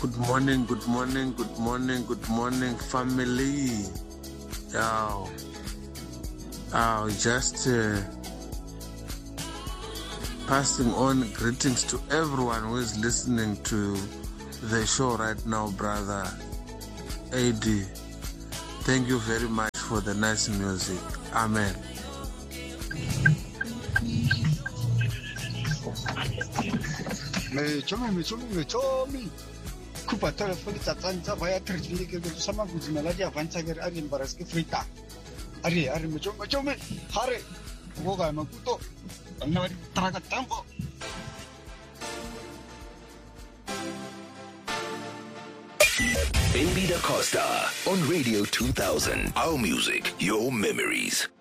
Good morning, good morning, good morning, good morning, family. Just passing on greetings to everyone who is listening to the show right now, brother AD. Thank you very much for the nice music. Amen. Mechomi. Kupatala fulita tanta vaya terjini ke sama guzmala dia avanca ger arin baraski frita. Ari mechomi hare. Woga makuto. Anna traga tambo. Baby Da Costa on Radio 2000. Our music, your memories.